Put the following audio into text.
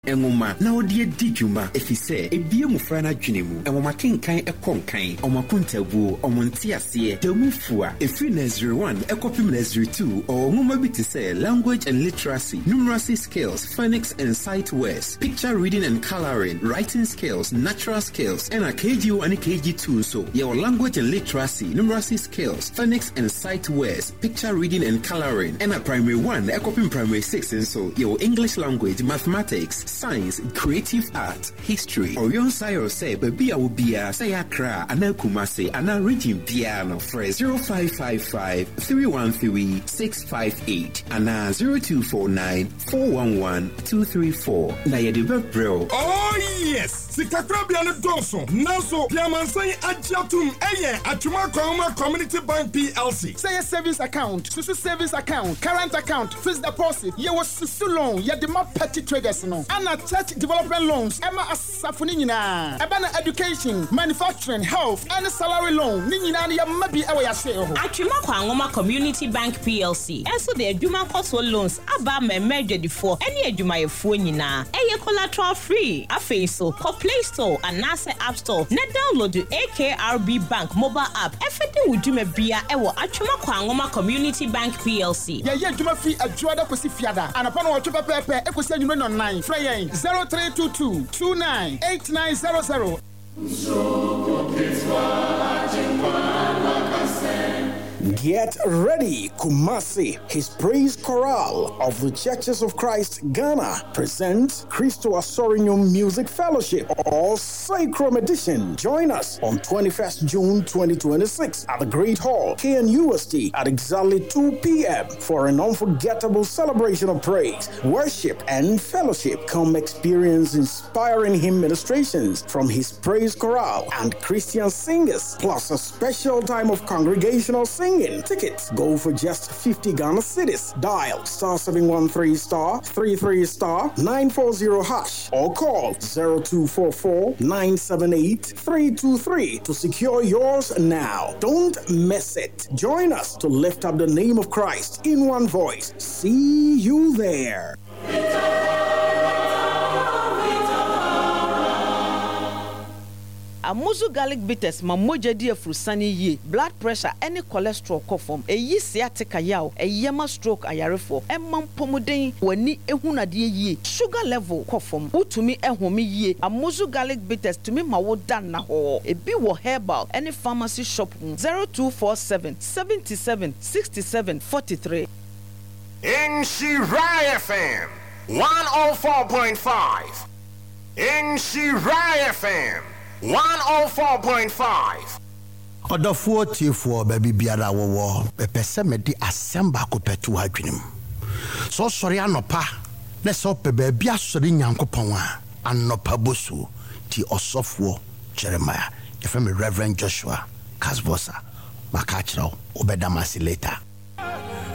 Engoma na odi didwuma efise ebie mufra na dwene mu engoma kenkan ekonkan omakuntabuo omontiase demufua efi nursery 1 ekopim nursery 2 ngoma biti say language and literacy numeracy skills phonics and sight words picture reading and coloring writing skills natural skills and a KG1 and KG2 so your language and literacy numeracy skills phonics and sight words picture reading and coloring and a primary 1 ekopim primary 6 and so your English language mathematics science, creative art, history. Orion Sayo say, baby, I will be a Sayakra, Ana Kumase, Ana Region Piano, Fresh 0555 313 658, Ana 0249 411 234. Nayadiba Bro. Oh, yes! Sikakrabian Dawson, Naso, Piamansay Adjatum, Aye, Atuma Community Bank PLC. Say a savings account, Susu savings account, current account, fixed deposit. You was Susu loan, you the more petty traders no. Anna church development loans, Emma Asafunina, Abana education, manufacturing, health, and salary loan. Nina maybe away say. Atuma Community Bank PLC. And so the Juma Coastal loans, Abba me merge before any Juma Funina. Eye collateral free. A face so Play Store and NASA App Store. Net download the AKRB Bank mobile app. Everything we do me be ewo Atuma Community Bank PLC. Yeah, Juma free a Juada Pacifiada. And upon what you prepare, I could send you online. 0322 298900. Get ready, Kumasi. His praise chorale of the Churches of Christ Ghana presents Christo Asorinium Music Fellowship or Sacrum Edition. Join us on 21st June 2026 at the Great Hall, KNUST at exactly 2 p.m. for an unforgettable celebration of praise, worship, and fellowship. Come experience inspiring hymn ministrations from his praise chorale and Christian singers, plus a special time of congregational singing. Tickets go for just 50 Ghana cedis. Dial *713*33*940# or call 0244-978-323 to secure yours now. Don't miss it. Join us to lift up the name of Christ in one voice. See you there. Amuzu garlic bitters ma moja di afrusani ye blood pressure any cholesterol kofom eyi sciatica yaw eyema stroke ayarefo emam pomoden wani ehunade ye sugar level kofom utumi ehome ye Amuzu garlic bitters tumi ma wo dan na ho ebi wo herbal any pharmacy shop 0247 77 67 43 in Shirai FM 104.5 in Shirai FM 104.5. Odofo tiefo baby biara wo pepese mede asemba ko petu adwenem. So sori anopa na so pe baabi asori nyankopon a anopa bosu ti osofo Jeremiah. Efemi Reverend Joshua Kasbosa maka kirawo obedamasi later.